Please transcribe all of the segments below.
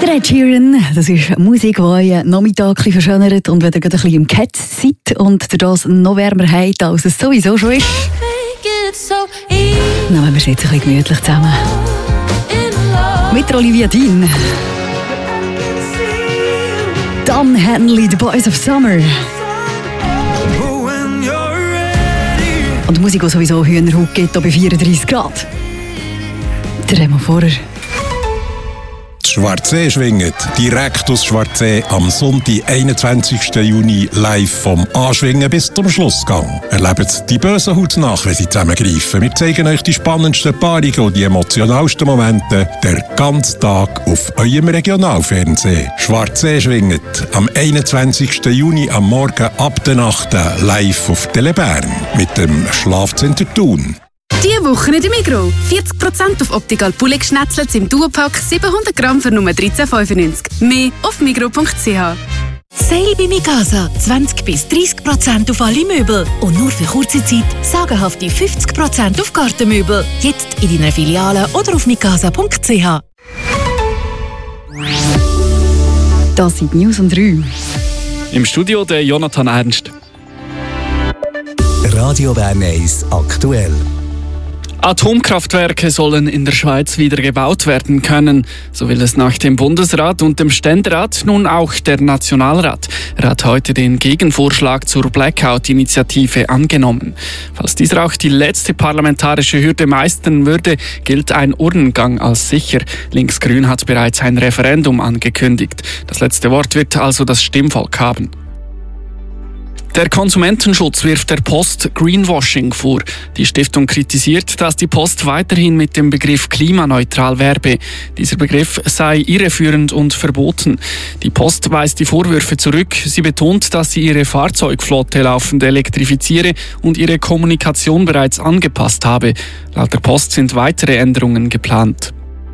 Der Ed Sheeran, das ist Musik, die euren Nachmittag verschönert. Und wenn ihr gerade ein bisschen im Cat seid und ihr das noch wärmer habt, als es sowieso schon ist, nehmen wir es jetzt ein bisschen gemütlich zusammen. Mit Olivia Dean. Don Henley, The Boys of Summer. Und Musik, die sowieso Hühnerhaut gibt, hier bei 34 Grad. Der Remo vorher. Schwarzsee schwingt, direkt aus Schwarzsee am Sonntag, 21. Juni, live vom Anschwingen bis zum Schlussgang. Erlebt die bösen Haut nach, wenn sie zusammengreifen. Wir zeigen euch die spannendsten Paarungen und die emotionalsten Momente der ganzen Tag auf eurem Regionalfernsehen. Schwarzsee schwingt am 21. Juni am Morgen ab der Nacht live auf Tele Bern mit dem Schlafcenter Thun. Diese Woche in der Migros. 40% auf Optical Poulet geschnetzelt im Duopack, 700 Gramm für nur 13,95. Mehr auf migros.ch. Sale bei Mikasa. 20-30% auf alle Möbel. Und nur für kurze Zeit sagenhafte 50% auf Gartenmöbel. Jetzt in deiner Filiale oder auf mikasa.ch. Das sind die News um 3. Im Studio der Jonathan Ernst. Radio Bern 1 aktuell. Atomkraftwerke sollen in der Schweiz wieder gebaut werden können. So will es nach dem Bundesrat und dem Ständerat nun auch der Nationalrat. Er hat heute den Gegenvorschlag zur Blackout-Initiative angenommen. Falls dieser auch die letzte parlamentarische Hürde meistern würde, gilt ein Urnengang als sicher. Linksgrün hat bereits ein Referendum angekündigt. Das letzte Wort wird also das Stimmvolk haben. Der Konsumentenschutz wirft der Post Greenwashing vor. Die Stiftung kritisiert, dass die Post weiterhin mit dem Begriff klimaneutral werbe. Dieser Begriff sei irreführend und verboten. Die Post weist die Vorwürfe zurück. Sie betont, dass sie ihre Fahrzeugflotte laufend elektrifiziere und ihre Kommunikation bereits angepasst habe. Laut der Post sind weitere Änderungen geplant.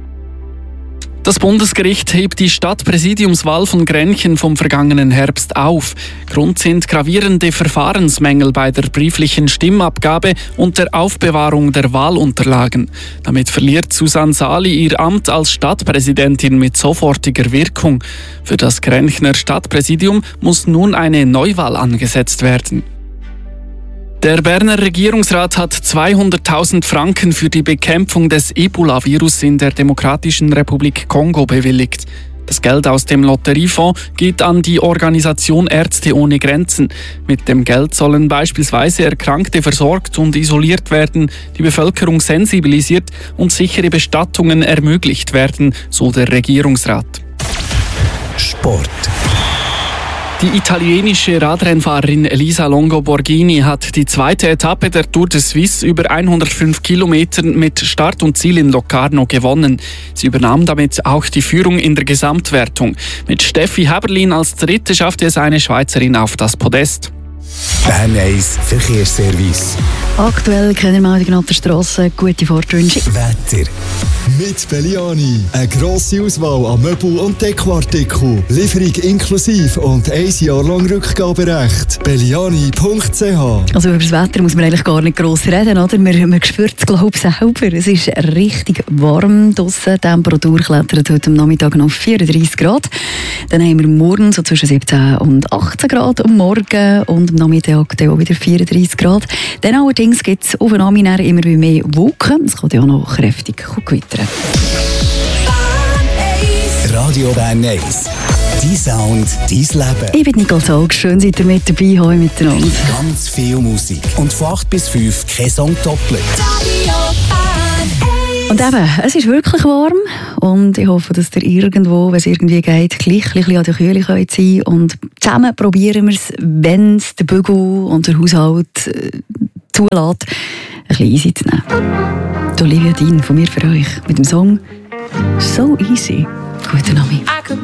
Das Bundesgericht hebt die Stadtpräsidiumswahl von Grenchen vom vergangenen Herbst auf. Grund sind gravierende Verfahrensmängel bei der brieflichen Stimmabgabe und der Aufbewahrung der Wahlunterlagen. Damit verliert Susanne Sali ihr Amt als Stadtpräsidentin mit sofortiger Wirkung. Für das Grenchner Stadtpräsidium muss nun eine Neuwahl angesetzt werden. Der Berner Regierungsrat hat 200.000 Franken für die Bekämpfung des Ebola-Virus in der Demokratischen Republik Kongo bewilligt. Das Geld aus dem Lotteriefonds geht an die Organisation Ärzte ohne Grenzen. Mit dem Geld sollen beispielsweise Erkrankte versorgt und isoliert werden, die Bevölkerung sensibilisiert und sichere Bestattungen ermöglicht werden, so der Regierungsrat. Sport. Die italienische Radrennfahrerin Elisa Longo Borghini hat die zweite Etappe der Tour de Suisse über 105 Kilometern mit Start und Ziel in Locarno gewonnen. Sie übernahm damit auch die Führung in der Gesamtwertung. Mit Steffi Häberlin als Dritte schaffte es eine Schweizerin auf das Podest. Bern 1 Verkehrsservice. Aktuell kennen wir die genannten Strassen. Gute Fahrtwünsche. Wetter. Mit Belliani. Eine grosse Auswahl an Möbel- und Dekoartikeln. Lieferung inklusiv und 1 Jahr lang Rückgaberecht. Belliani.ch. Also über das Wetter muss man eigentlich gar nicht gross reden, oder? Man spürt es, glaube ich, selber. Es ist richtig warm draussen. Die Temperatur klettert heute am Nachmittag auf 34 Grad. Dann haben wir morgen so zwischen 17 und 18 Grad am Morgen und am Nachmittag dann auch wieder 34 Grad. Dann allerdings gibt es auf den Nachmittag immer mehr Wolken. Es kann ja auch noch kräftig gewittern. Radio Bern 1. Dein Sound, dein Leben. Ich bin Nicole Salg. Schön, seid ihr mit dabei. Hallo miteinander. Ganz viel Musik. Und von 8 bis 5 kein Song doppelt. Und eben, es ist wirklich warm und ich hoffe, dass ihr irgendwo, wenn es irgendwie geht, gleich ein bisschen an der Kühle sein könnt. Und zusammen probieren wir es, wenn es der Bügel und der Haushalt zulässt, ein bisschen easy zu nehmen. Die Olivia Dean von mir für euch mit dem Song «So Easy». Guten Abend.